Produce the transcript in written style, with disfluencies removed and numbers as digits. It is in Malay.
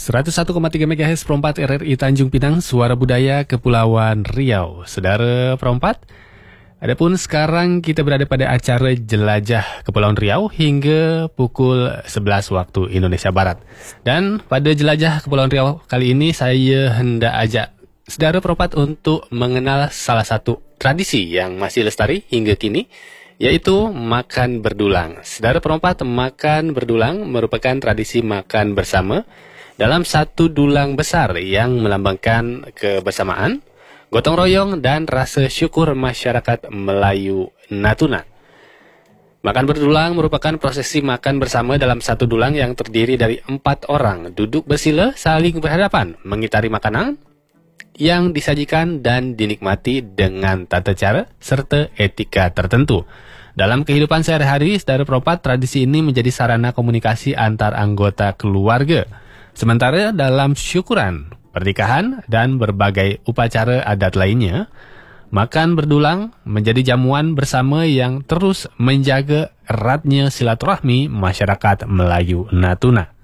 101,3 MHz Perompat RRI Tanjung Pinang, Suara Budaya Kepulauan Riau. Saudara Perompat, adapun sekarang kita berada pada acara Jelajah Kepulauan Riau hingga pukul 11 waktu Indonesia Barat. Dan pada Jelajah Kepulauan Riau kali ini saya hendak ajak saudara Perompat untuk mengenal salah satu tradisi yang masih lestari hingga kini, yaitu makan berdulang. Saudara Perompat, makan berdulang merupakan tradisi makan bersama dalam satu dulang besar yang melambangkan kebersamaan, gotong royong, dan rasa syukur masyarakat Melayu Natuna. Makan berdulang merupakan prosesi makan bersama dalam satu dulang yang terdiri dari 4 orang duduk bersila saling berhadapan mengitari makanan yang disajikan dan dinikmati dengan tata cara serta etika tertentu. Dalam kehidupan sehari-hari, saudara Perompat, tradisi ini menjadi sarana komunikasi antar anggota keluarga. Sementara dalam syukuran, pernikahan, dan berbagai upacara adat lainnya, makan berdulang menjadi jamuan bersama yang terus menjaga eratnya silaturahmi masyarakat Melayu Natuna.